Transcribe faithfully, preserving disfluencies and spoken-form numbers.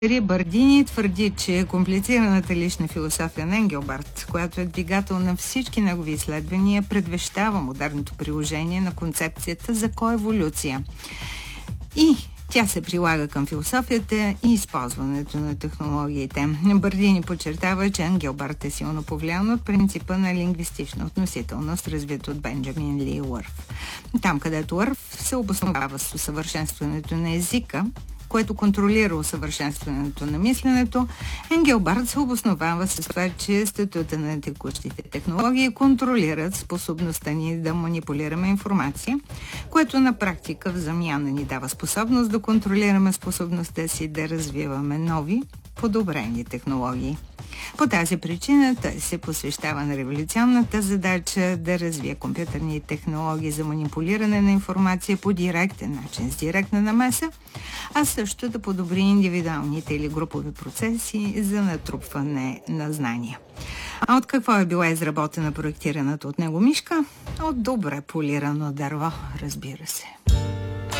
Бардини твърди, че комплицираната лична философия на Енгелбарт, която е двигател на всички негови изследвания, предвещава модерното приложение на концепцията за коеволюция. И тя се прилага към философията и използването на технологиите. Бардини подчертава, че Енгелбарт е силно повлиян от принципа на лингвистична относителност, развит от Бенджамин Ли Уърф. Там, където Уърф се обосновава с усъвършенстването на езика, което контролира усъвършенстването на мисленето, Енгелбарт се обосновава с това, че статута на текущите технологии контролират способността ни да манипулираме информация, което на практика в замяна ни дава способност да контролираме способността си да развиваме нови, подобрени технологии. По тази причина той се посвещава на революционната задача да развие компютърни технологии за манипулиране на информация по директен начин, с директна намеса, а също да подобри индивидуалните или групови процеси за натрупване на знания. А от какво е била изработена проектираната от него мишка? От добре полирано дърво, разбира се.